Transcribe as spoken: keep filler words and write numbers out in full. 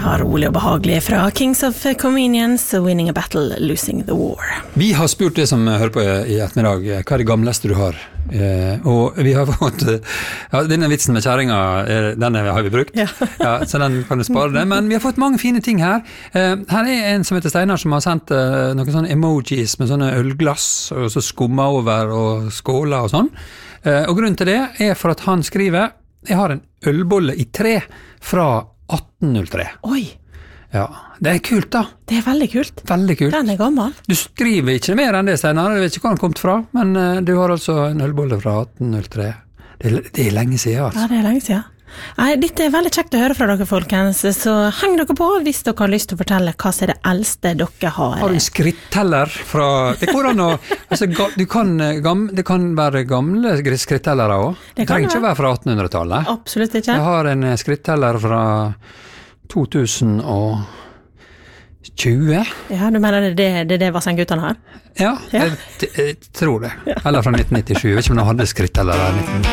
har rolig og behagelig fra Kings of Convenience, Winning a Battle, Losing the War. Vi har spurt det som hører på i ettermiddag, hva er det gamleste du har? Eh, og vi har fått, ja, denne vitsen med kjæringa, den har vi brukt, ja. Ja, så den kan du spare det, men vi har fått mange fine ting her. Eh, her er en som heter Steinar som har sendt eh, noen sånne emojis med sånne ølglass, og så skumma over og skåler og sånn. Eh, og grunnen til det er for at han skriver, jeg har en ølbolle i tre fra atten null tre. Oi! Ja, det er kult da. Det er veldig kult. Veldig kult. Den er gammel. Du skriver ikke mer enn det, Steinar. Jeg vet ikke hvor den kom fra, men uh, du har altså en ølbolle fra atten null tre. Det er, det er lenge siden, altså. Ja, det er lenge siden. Nei, dette er veldig kjekt å høre fra dere, folkens, så heng dere på hvis dere har lyst til å fortelle hva som er det eldste dere har. Har du en skritteller fra... Det går an å... Altså, du kan, gam, det kan være gamle skrittellere også. Det, det trenger ikke være fra atten hundre-tallet. Absolutt ikke. Jeg har en skritteller fra to tusen og tjue. Ja, du mener det er det, det Vassendguttene har? Ja, ja. Jeg, jeg, jeg tror det. Eller fra nitten nittisju. Jeg vet ikke om jeg hadde skritteller i nitten